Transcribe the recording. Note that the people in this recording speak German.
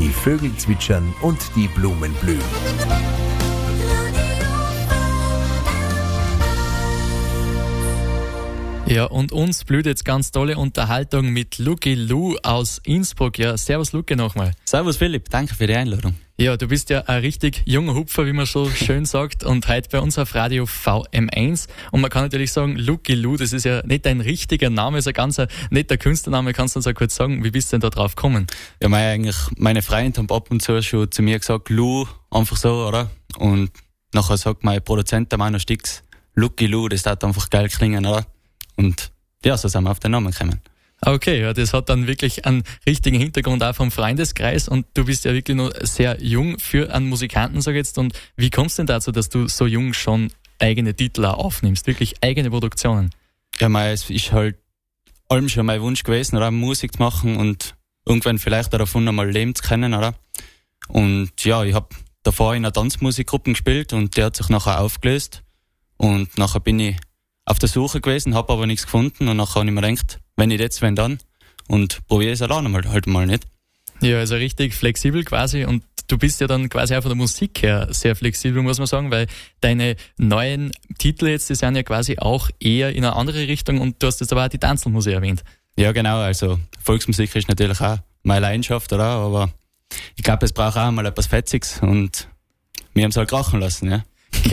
Die Vögel zwitschern und die Blumen blühen. Ja, und uns blüht jetzt ganz tolle Unterhaltung mit Lucky Lou aus Innsbruck. Ja, servus Lucky nochmal. Servus Philipp, danke für die Einladung. Ja, du bist ja ein richtig junger Hupfer, wie man so schön sagt, und heute bei uns auf Radio VM1. Und man kann natürlich sagen, Lucky Lou, das ist ja nicht dein richtiger Name, ist ein ganz netter Künstlername. Kannst du uns auch kurz sagen, wie bist du denn da drauf gekommen? Ja, meine Freunde haben ab und zu schon zu mir gesagt, Lou, einfach so, oder? Und nachher sagt mein Produzent, der Manu Stix, Lucky Lou, das darf einfach geil klingen, oder? Und ja, so sind wir auf den Namen gekommen. Okay, ja, das hat dann wirklich einen richtigen Hintergrund auch vom Freundeskreis, und du bist ja wirklich noch sehr jung für einen Musikanten, sag ich jetzt. Und wie kommst du denn dazu, dass du so jung schon eigene Titel auch aufnimmst, wirklich eigene Produktionen? Ja, es ist halt allem schon mein Wunsch gewesen, oder, Musik zu machen und irgendwann vielleicht auch davon einmal leben zu können, oder? Und ja, ich habe davor in einer Tanzmusikgruppe gespielt und die hat sich nachher aufgelöst, und nachher bin ich auf der Suche gewesen, habe aber nichts gefunden, und nachher habe ich mir gedacht, wenn nicht jetzt, wenn dann, und probiere es alleine halt mal nicht. Ja, also richtig flexibel quasi, und du bist ja dann quasi auch von der Musik her sehr flexibel, muss man sagen, weil deine neuen Titel jetzt, die sind ja quasi auch eher in eine andere Richtung, und du hast jetzt aber auch die Tanzmusik erwähnt. Ja, genau, also Volksmusik ist natürlich auch meine Leidenschaft, oder? Aber ich glaube, es braucht auch mal etwas Fetziges, und wir haben es halt krachen lassen, ja.